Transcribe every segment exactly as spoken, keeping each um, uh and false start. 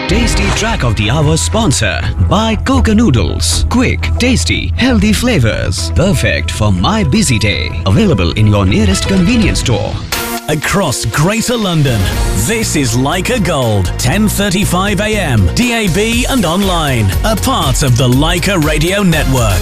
Tasty Track of the Hour sponsor by Coca Noodles. Quick, tasty, healthy flavors. Perfect for my busy day. Available in your nearest convenience store. Across Greater London, this is Leica Gold, ten thirty-five a m, D A B and online, a part of the Leica Radio Network.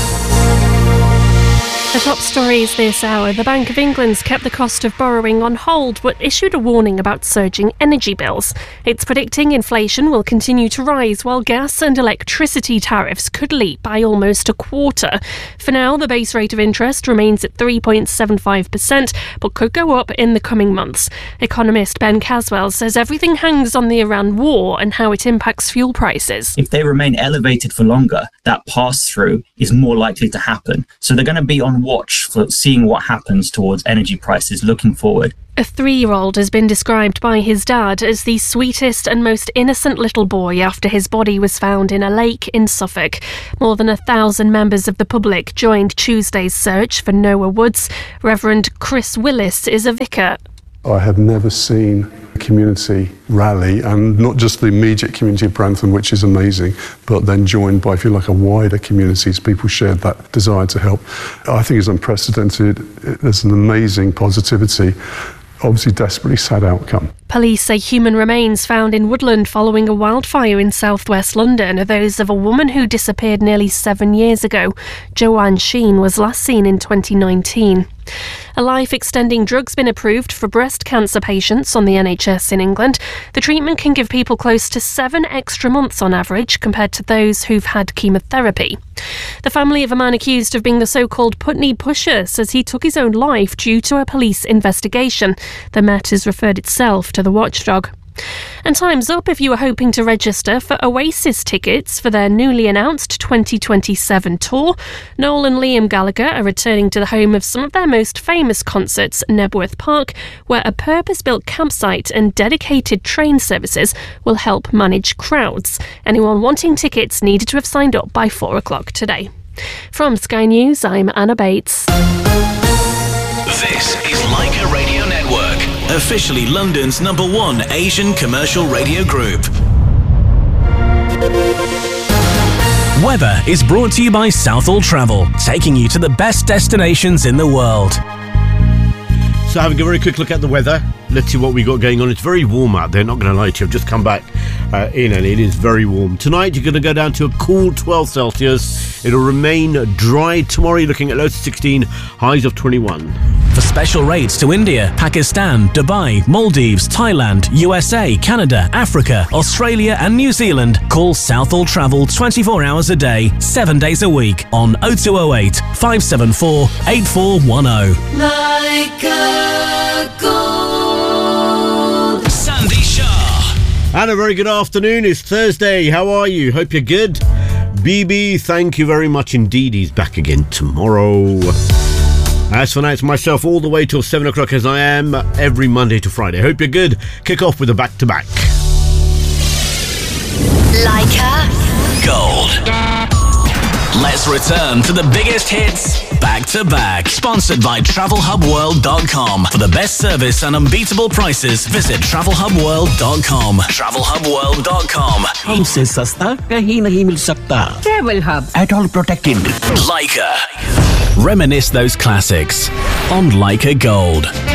The top stories this hour. The Bank of England's kept the cost of borrowing on hold but issued a warning about surging energy bills. It's predicting inflation will continue to rise while gas and electricity tariffs could leap by almost a quarter. For now, the base rate of interest remains at three point seven five percent but could go up in the coming months. Economist Ben Caswell says everything hangs on the Iran war and how it impacts fuel prices. If they remain elevated for longer, that pass-through is more likely to happen. So they're going to be on watch for seeing what happens towards energy prices looking forward. A three-year-old has been described by his dad as the sweetest and most innocent little boy after his body was found in a lake in Suffolk. More than a thousand members of the public joined Tuesday's search for Noah Woods. Reverend Chris Willis is a vicar. I have never seen a community rally, and not just the immediate community of Brantham, which is amazing, but then joined by, if you like, a wider community as people shared that desire to help. I think it's unprecedented. There's an amazing positivity. Obviously desperately sad outcome. Police say human remains found in woodland following a wildfire in southwest London are those of a woman who disappeared nearly seven years ago. Joanne Sheen was last seen in twenty nineteen. A life-extending drug's been approved for breast cancer patients on the N H S in England. The treatment can give people close to seven extra months on average compared to those who've had chemotherapy. The family of a man accused of being the so-called Putney Pusher says he took his own life due to a police investigation. The Met has referred itself to the watchdog. And time's up if you were hoping to register for Oasis tickets for their newly announced twenty twenty-seven tour. Noel and Liam Gallagher are returning to the home of some of their most famous concerts, Nebworth Park, where a purpose-built campsite and dedicated train services will help manage crowds. Anyone wanting tickets needed to have signed up by four o'clock today. From Sky News, I'm Anna Bates. This is Leica Radio Network, officially London's number one Asian commercial radio group. Weather is brought to you by Southall Travel, taking you to the best destinations in the world. So having a very quick look at the weather, let's see what we got going on. It's very warm out there, not going to lie to you. I've just come back uh, in and it is very warm. Tonight you're going to go down to a cool twelve Celsius. It'll remain dry. Tomorrow you're looking at lows of sixteen, highs of twenty-one. For special rates to India, Pakistan, Dubai, Maldives, Thailand, U S A, Canada, Africa, Australia and New Zealand, call Southall Travel twenty-four hours a day, seven days a week on oh two oh eight, five seven four, eight four one oh. Leica Gold. Sandy Shah. And a very good afternoon. It's Thursday. How are you? Hope you're good. B B, thank you very much indeed. He's back again tomorrow. As for now, it's myself all the way till seven o'clock as I am every Monday to Friday. Hope you're good. Kick off with a back-to-back. Leica Gold. Let's return to the biggest hits back to back. Sponsored by travel hub world dot com. For the best service and unbeatable prices, visit travel hub world dot com. travel hub world dot com. हमसे सस्ता कहीं नहीं मिल सकता. Travel Hub. At all protected. Leica. Reminisce those classics on Leica Gold.